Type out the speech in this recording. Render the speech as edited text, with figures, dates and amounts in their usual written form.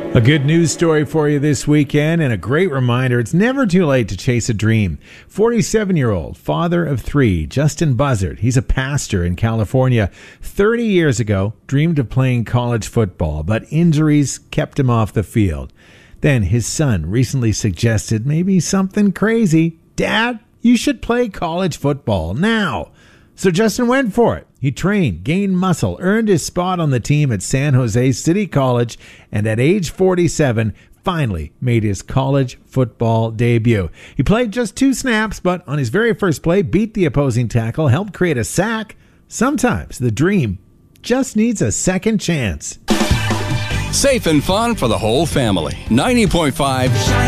A good news story for you this weekend and a great reminder it's never too late to chase a dream. 47-year-old father of three, Justin Buzzard, he's a pastor in California. 30 years ago, dreamed of playing college football, but injuries kept him off the field. Then his son recently suggested maybe something crazy. Dad, you should play college football now. So Justin went for it. He trained, gained muscle, earned his spot on the team at San Jose City College, and at age 47, finally made his college football debut. He played just 2 snaps, but on his very first play, beat the opposing tackle, helped create a sack. Sometimes the dream just needs a second chance. Safe and fun for the whole family. 90.5